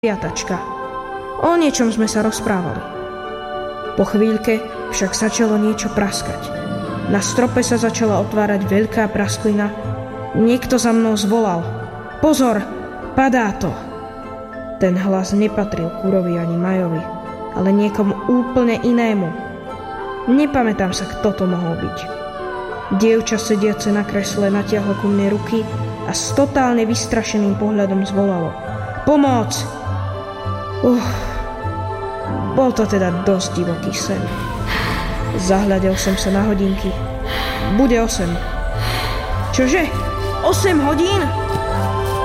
piatačka. O niečom sme sa rozprávali. Po chvíľke však začalo niečo praskať. Na strope sa začala otvárať veľká prasklina. Niekto za mnou zvolal: Pozor, padá to! Ten hlas nepatril Kurovi ani Majovi, ale niekomu úplne inému. Nepamätám sa, kto to mohol byť. Dievča sediace na kresle natiahlo ku mne ruky a s totálne vystrašeným pohľadom zvolalo: Pomoc! Bol to teda dosť divoký sen. Zahľadel som sa na hodinky. Bude 8. Čože? 8 hodín?